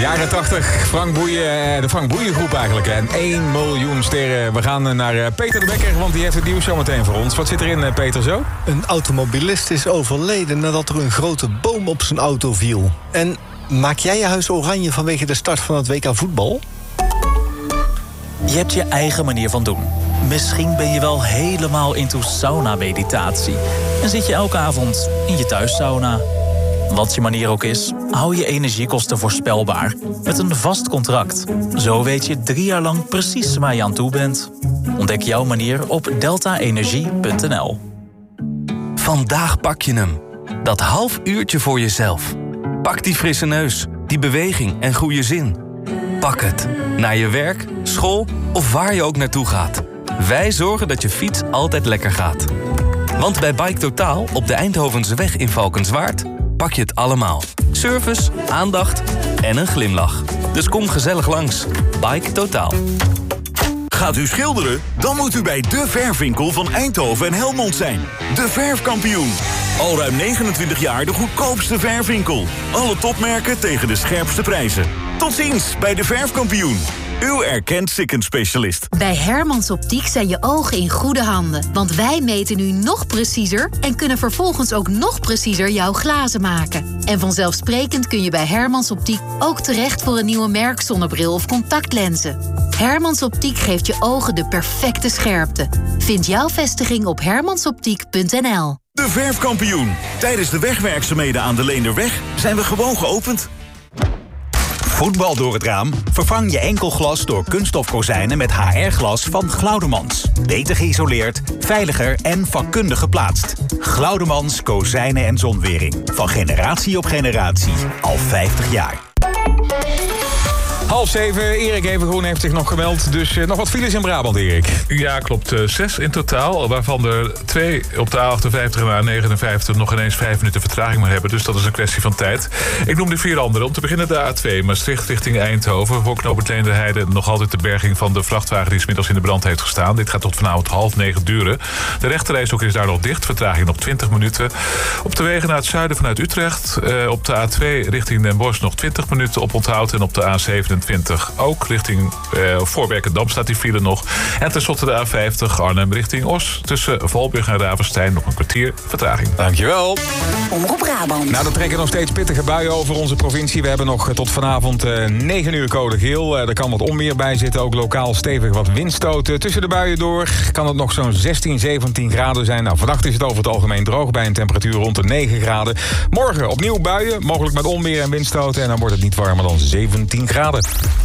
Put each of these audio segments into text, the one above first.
Jaren 80, Frank Boeien, de Frank Boeien groep eigenlijk. En 1 miljoen sterren. We gaan naar Peter de Bekker, want die heeft het nieuws zometeen voor ons. Wat zit erin, Peter, zo? Een automobilist is overleden nadat er een grote boom op zijn auto viel. En maak jij je huis oranje vanwege de start van het WK voetbal? Je hebt je eigen manier van doen. Misschien ben je wel helemaal into sauna-meditatie. En zit je elke avond in je thuissauna. Wat je manier ook is, hou je energiekosten voorspelbaar. Met een vast contract. Zo weet je 3 jaar lang precies waar je aan toe bent. Ontdek jouw manier op deltaenergie.nl. Vandaag pak je hem. Dat half uurtje voor jezelf. Pak die frisse neus, die beweging en goede zin. Pak het. Naar je werk, school of waar je ook naartoe gaat. Wij zorgen dat je fiets altijd lekker gaat. Want bij Bike Totaal op de Eindhovense weg in Valkenswaard pak je het allemaal. Service, aandacht en een glimlach. Dus kom gezellig langs. Bike Totaal. Gaat u schilderen? Dan moet u bij De Verfwinkel van Eindhoven en Helmond zijn. De Verfkampioen. Al ruim 29 jaar de goedkoopste verfwinkel. Alle topmerken tegen de scherpste prijzen. Tot ziens bij De Verfkampioen. Uw erkend sikkenspecialist. Bij Hermans Optiek zijn je ogen in goede handen. Want wij meten nu nog preciezer en kunnen vervolgens ook nog preciezer jouw glazen maken. En vanzelfsprekend kun je bij Hermans Optiek ook terecht voor een nieuwe merkzonnebril of contactlenzen. Hermans Optiek geeft je ogen de perfecte scherpte. Vind jouw vestiging op hermansoptiek.nl. De Verfkampioen. Tijdens de wegwerkzaamheden aan de Leenderweg zijn we gewoon geopend. Voetbal door het raam? Vervang je enkelglas door kunststof kozijnen met HR-glas van Glaudemans. Beter geïsoleerd, veiliger en vakkundig geplaatst. Glaudemans kozijnen en zonwering. Van generatie op generatie. Al 50 jaar. 6:30, Erik Evengroen heeft zich nog gemeld. Dus nog wat files in Brabant, Erik. Ja, klopt. 6 in totaal, waarvan er 2 op de A58 en de A59 nog ineens 5 minuten vertraging maar hebben. Dus dat is een kwestie van tijd. Ik noem de 4 andere. Om te beginnen de A2, Maastricht richting Eindhoven. Voor knooppunt Leenderheide nog altijd de berging van de vrachtwagen die 's middags in de brand heeft gestaan. Dit gaat tot vanavond 8:30 duren. De rechterrijstrook is daar nog dicht. Vertraging op 20 minuten. Op de wegen naar het zuiden vanuit Utrecht. Op de A2 richting Den Bosch nog 20 minuten op onthoud. En op de A27 ook richting Voorwerkendam staat die file nog. En tenslotte de A50 Arnhem richting Os. Tussen Valburg en Ravenstein nog een kwartier vertraging. Dankjewel. Omroep Brabant. Nou, er trekken nog steeds pittige buien over onze provincie. We hebben nog tot vanavond 9 uur code geel. Er kan wat onweer bij zitten. Ook lokaal stevig wat windstoten. Tussen de buien door kan het nog zo'n 16, 17 graden zijn. Nou, vannacht is het over het algemeen droog bij een temperatuur rond de 9 graden. Morgen opnieuw buien, mogelijk met onweer en windstoten. En dan wordt het niet warmer dan 17 graden.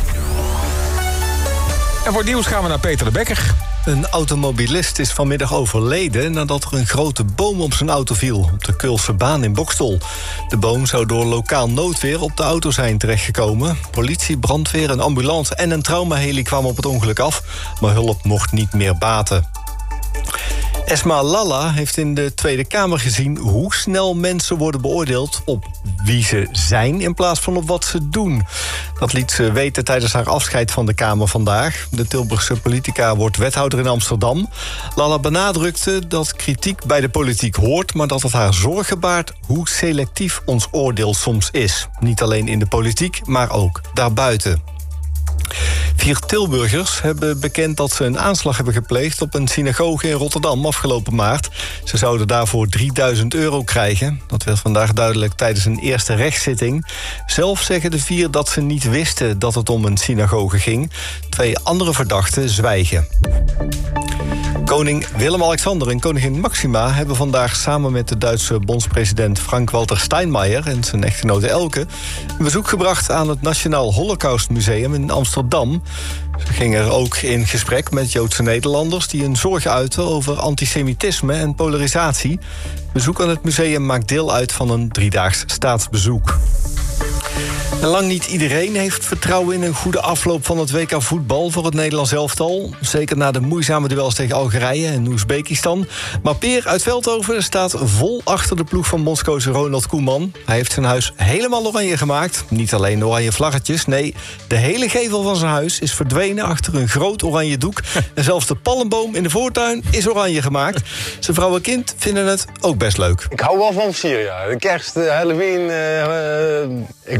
En voor het nieuws gaan we naar Peter de Bekker. Een automobilist is vanmiddag overleden nadat er een grote boom op zijn auto viel op de Keulse baan in Boxtel. De boom zou door lokaal noodweer op de auto zijn terechtgekomen. Politie, brandweer, een ambulance en een traumaheli kwamen op het ongeluk af, maar hulp mocht niet meer baten. Esma Lalla heeft in de Tweede Kamer gezien hoe snel mensen worden beoordeeld op wie ze zijn in plaats van op wat ze doen. Dat liet ze weten tijdens haar afscheid van de Kamer vandaag. De Tilburgse politica wordt wethouder in Amsterdam. Lalla benadrukte dat kritiek bij de politiek hoort, maar dat het haar zorgen baart hoe selectief ons oordeel soms is. Niet alleen in de politiek, maar ook daarbuiten. 4 Tilburgers hebben bekend dat ze een aanslag hebben gepleegd op een synagoge in Rotterdam afgelopen maart. Ze zouden daarvoor €3000 krijgen. Dat werd vandaag duidelijk tijdens een eerste rechtszitting. Zelf zeggen de 4 dat ze niet wisten dat het om een synagoge ging. 2 andere verdachten zwijgen. Koning Willem-Alexander en koningin Maxima hebben vandaag samen met de Duitse bondspresident Frank-Walter Steinmeier en zijn echtgenote Elke een bezoek gebracht aan het Nationaal Holocaustmuseum in Amsterdam. Ze gingen er ook in gesprek met Joodse Nederlanders die hun zorgen uiten over antisemitisme en polarisatie. Bezoek aan het museum maakt deel uit van een 3-daags staatsbezoek. En lang niet iedereen heeft vertrouwen in een goede afloop van het WK voetbal voor het Nederlands elftal. Zeker na de moeizame duels tegen Algerije en Oezbekistan. Maar Peer uit Veldhoven staat vol achter de ploeg van bondscoach Ronald Koeman. Hij heeft zijn huis helemaal oranje gemaakt. Niet alleen oranje vlaggetjes, nee, de hele gevel van zijn huis is verdwenen achter een groot oranje doek. En zelfs de palmboom in de voortuin is oranje gemaakt. Zijn vrouw en kind vinden het ook best leuk. Ik hou wel van versieren, ja. De kerst, Halloween, ik wou al veel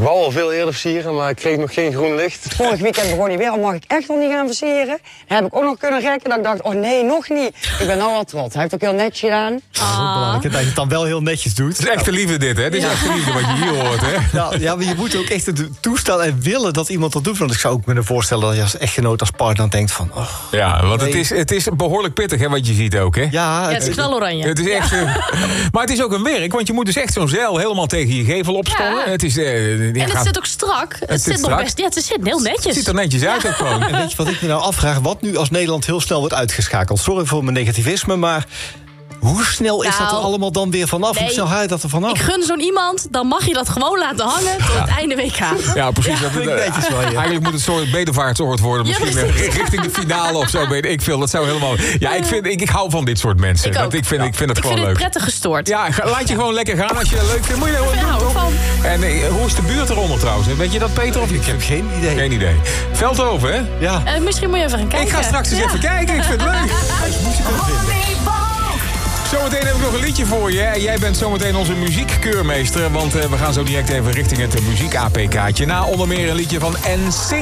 veel eerder versieren, maar ik kreeg nog geen groen licht. Vorig weekend begon hij weer, al mag ik echt nog niet gaan versieren? Dan heb ik ook nog kunnen rekken dat ik dacht, oh nee, nog niet. Ik ben nou wel trots. Hij heeft ook heel netjes gedaan. Dat is ook belangrijk, dat je het dan wel heel netjes doet. Het is echte liefde dit, hè? Het is echte liefde wat je hier hoort, hè? Ja, maar je moet ook echt toestaan en willen dat iemand dat doet. Want ik zou ook me voorstellen dat je als echtgenoot, als partner denkt van... Oh, ja, want het is behoorlijk pittig, hè, wat je ziet ook, hè? Ja, het is knaloranje. Het is echt... maar het is ook een werk, want je moet dus echt zo'n zeil helemaal tegen je gevel opspannen. Ja. Het is... en het zit ook strak. Het zit nog best... Ja, het zit heel netjes. Het ziet er netjes uit ook gewoon. En weet je wat ik me nou afvraag? Wat nu als Nederland heel snel wordt uitgeschakeld? Sorry voor mijn negativisme, maar... Hoe snel is dat er allemaal dan weer vanaf? Nee, hoe snel haal je dat er vanaf? Ik gun zo'n iemand, dan mag je dat gewoon laten hangen tot het einde WK. Ja, precies. Ja. Eigenlijk moet het een soort bedevaartsoord worden. Misschien richting de finale of zo. Ik vind dat zou helemaal... Ja, ik hou van dit soort mensen. Ik vind het gewoon leuk. Ik vind het prettig gestoord. Ja, laat je gewoon lekker gaan als je het leuk vindt. Moet je gewoon houden van. En hoe is de buurt eronder trouwens? Weet je dat, Peter? Of ik heb geen idee. Geen idee. Veldhoven, hè? Ja. Misschien moet je even gaan kijken. Ik ga straks eens even kijken. Ik vind het leuk. Zometeen heb ik nog een liedje voor je. En jij bent zometeen onze muziekkeurmeester. Want we gaan zo direct even richting het muziek-APK'tje. Na onder meer een liedje van NSYNC.